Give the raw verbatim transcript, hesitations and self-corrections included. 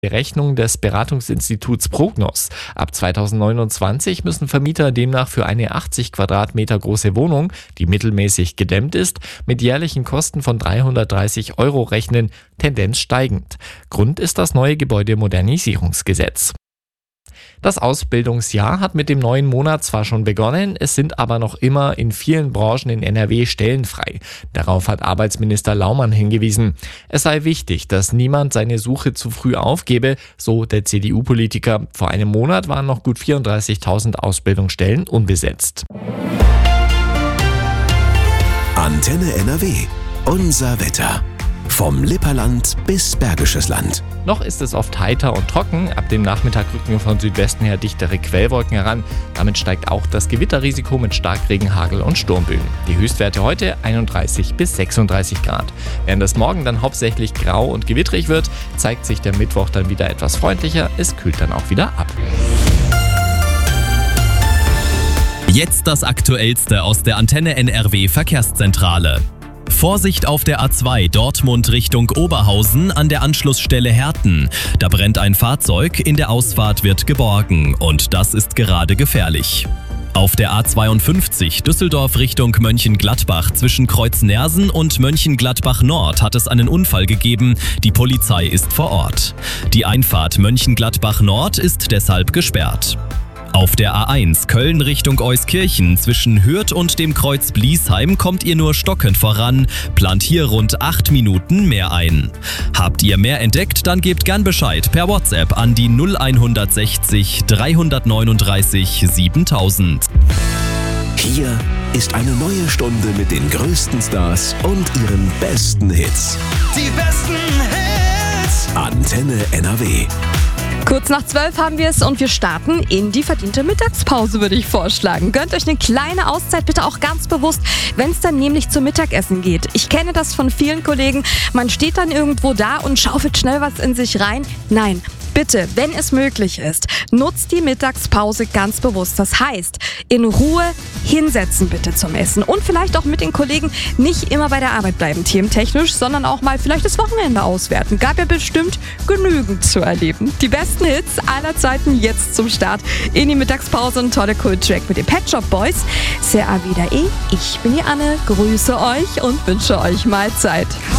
Berechnung des Beratungsinstituts Prognos. Ab zweitausendneunundzwanzig müssen Vermieter demnach für eine achtzig Quadratmeter große Wohnung, die mittelmäßig gedämmt ist, mit jährlichen Kosten von dreihundertdreißig Euro rechnen, Tendenz steigend. Grund ist das neue Gebäudemodernisierungsgesetz. Das Ausbildungsjahr hat mit dem neuen Monat zwar schon begonnen, es sind aber noch immer in vielen Branchen in N R W Stellen frei. Darauf hat Arbeitsminister Laumann hingewiesen. Es sei wichtig, dass niemand seine Suche zu früh aufgebe, so der C D U-Politiker. Vor einem Monat waren noch gut vierunddreißigtausend Ausbildungsstellen unbesetzt. Antenne N R W. Unser Wetter. Vom Lipperland bis Bergisches Land. Noch ist es oft heiter und trocken. Ab dem Nachmittag rücken von Südwesten her dichtere Quellwolken heran. Damit steigt auch das Gewitterrisiko mit Starkregen, Hagel und Sturmböen. Die Höchstwerte heute einunddreißig bis sechsunddreißig Grad. Während es morgen dann hauptsächlich grau und gewittrig wird, zeigt sich der Mittwoch dann wieder etwas freundlicher. Es kühlt dann auch wieder ab. Jetzt das Aktuellste aus der Antenne N R W Verkehrszentrale. Vorsicht auf der A zwei Dortmund Richtung Oberhausen an der Anschlussstelle Herten. Da brennt ein Fahrzeug, in der Ausfahrt wird geborgen und das ist gerade gefährlich. Auf der A zweiundfünfzig Düsseldorf Richtung Mönchengladbach zwischen Kreuz-Nersen und Mönchengladbach Nord hat es einen Unfall gegeben. Die Polizei ist vor Ort. Die Einfahrt Mönchengladbach Nord ist deshalb gesperrt. Auf der A eins Köln Richtung Euskirchen zwischen Hürth und dem Kreuz Bliesheim kommt ihr nur stockend voran, plant hier rund acht Minuten mehr ein. Habt ihr mehr entdeckt, dann gebt gern Bescheid per WhatsApp an die null sechzig dreihundertneununddreißig siebentausend. Hier ist eine neue Stunde mit den größten Stars und ihren besten Hits. Die besten Hits. Antenne N R W. Kurz nach zwölf haben wir es und wir starten in die verdiente Mittagspause, würde ich vorschlagen. Gönnt euch eine kleine Auszeit, bitte auch ganz bewusst, wenn es dann nämlich zum Mittagessen geht. Ich kenne das von vielen Kollegen, man steht dann irgendwo da und schaufelt schnell was in sich rein. Nein. Bitte, wenn es möglich ist, nutzt die Mittagspause ganz bewusst. Das heißt, in Ruhe hinsetzen bitte zum Essen und vielleicht auch mit den Kollegen nicht immer bei der Arbeit bleiben, thementechnisch, sondern auch mal vielleicht das Wochenende auswerten. Gab ja bestimmt genügend zu erleben. Die besten Hits aller Zeiten jetzt zum Start in die Mittagspause. Ein toller Cool-Track mit den Pet Shop Boys. C'est a wieder eh. Ich bin die Anne, grüße euch und wünsche euch Mahlzeit.